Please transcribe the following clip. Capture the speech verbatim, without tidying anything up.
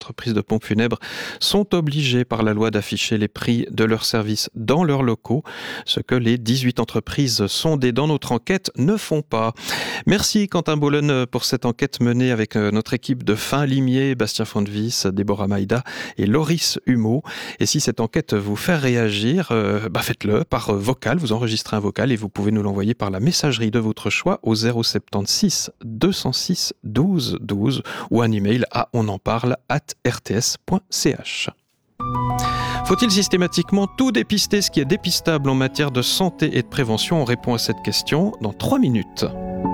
entreprises de pompes funèbres sont obligées par la loi d'afficher les prix de leurs services dans leurs locaux, ce que les dix-huit entreprises sondées dans notre enquête ne font pas. Merci Quentin Bollen pour cette enquête menée avec notre équipe de Fin Limier, Bastien Fondevis, Déborah Maïda et Loris Humeau. Et si cette enquête vous fait réagir, euh, bah faites-le par vocal, vous enregistrez un vocal et vous pouvez nous l'envoyer par la messagerie de votre choix au zéro soixante-seize deux cent six douze douze ou un email à onenparle arobase r t s point c h. Faut-il systématiquement tout dépister ce qui est dépistable en matière de santé et de prévention? On répond à cette question dans trois minutes.